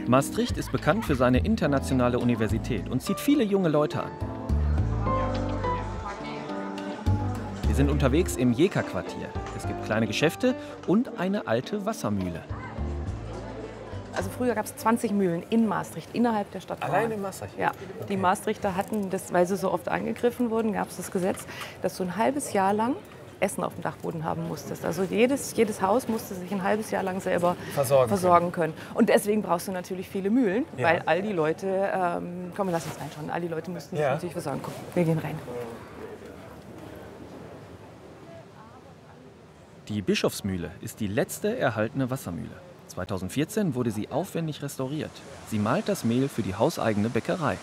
Maastricht ist bekannt für seine internationale Universität und zieht viele junge Leute an. Wir sind unterwegs im Jeka-Quartier. Es gibt kleine Geschäfte und eine alte Wassermühle. Also früher gab es 20 Mühlen in Maastricht, innerhalb der Stadt. Allein in Maastricht? Ja, Okay. die Maastrichter hatten, das, weil sie so oft angegriffen wurden, gab es das Gesetz, dass du ein halbes Jahr lang Essen auf dem Dachboden haben musstest. Also jedes Haus musste sich ein halbes Jahr lang selber versorgen können. Und deswegen brauchst du natürlich viele Mühlen, weil all die Leute, komm, lass uns reinschauen, all die Leute mussten sich natürlich versorgen. Komm, wir gehen rein. Die Bischofsmühle ist die letzte erhaltene Wassermühle. 2014 wurde sie aufwendig restauriert. Sie mahlt das Mehl für die hauseigene Bäckerei.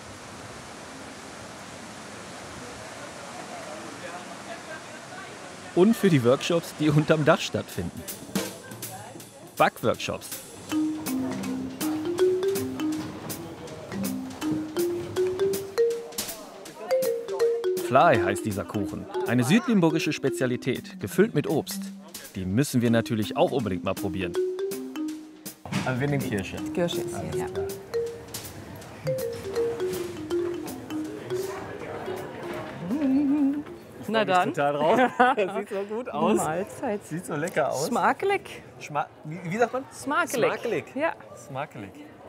Und für die Workshops, die unterm Dach stattfinden. Backworkshops. Fly heißt dieser Kuchen. Eine südlimburgische Spezialität, gefüllt mit Obst. Die müssen wir natürlich auch unbedingt mal probieren. Also wir nehmen Kirsche. Kirsche ist hier, ja. Na dann. Total drauf. Das sieht so gut aus. Mahlzeit. Sieht so lecker aus. Smakelig. Wie sagt man? Smakelig. Smakelig. Ja. Smakelig.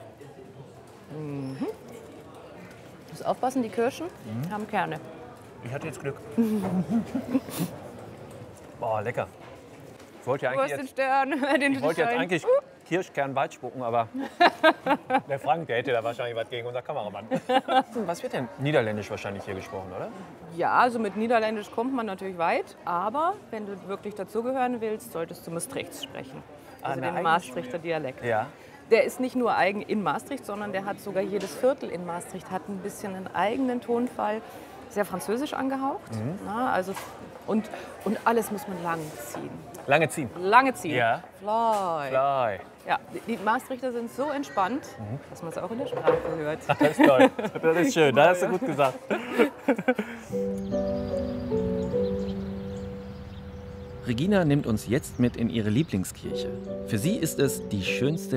Du musst aufpassen, die Kirschen haben Kerne. Ich hatte jetzt Glück. Boah, lecker. Ich wollte ja Du hast eigentlich den Stern, den ich wollte jetzt Stein. eigentlich Kirschkernwald spucken, aber der Frank, der hätte da wahrscheinlich was gegen unser Kameramann. Was wird denn Niederländisch wahrscheinlich hier gesprochen, oder? Ja, also mit Niederländisch kommt man natürlich weit, aber wenn du wirklich dazugehören willst, solltest du Maastrichts sprechen. Also den Maastrichter Dialekt. Ja. Der ist nicht nur eigen in Maastricht, sondern der hat sogar jedes Viertel in Maastricht hat ein bisschen einen eigenen Tonfall, sehr französisch angehaucht. Na, also und alles muss man lang ziehen. Lange ziehen. Lange ziehen. Ja. Fly. Fly. Ja, die Maastrichter sind so entspannt, dass man es auch in der Sprache hört. Das ist toll. Das ist schön. Das hast du gut gesagt. Regina nimmt uns jetzt mit in ihre Lieblingskirche. Für sie ist es die schönste